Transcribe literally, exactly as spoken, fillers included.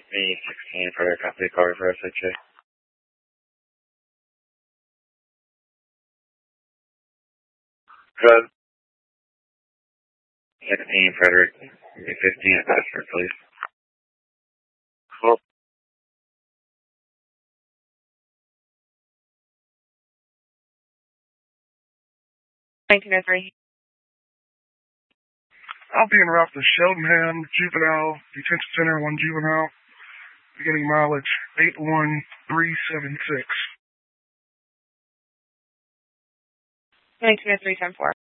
Me sixteen for copy car for S H A. Good. sixteen Frederick. Me fifteen at Bedford, please. Cool. nineteen oh three. I'll be en route to Cheltenham Juvenile Detention Center, one juvenile, beginning mileage eight one three seven six. nineteen oh three, ten four.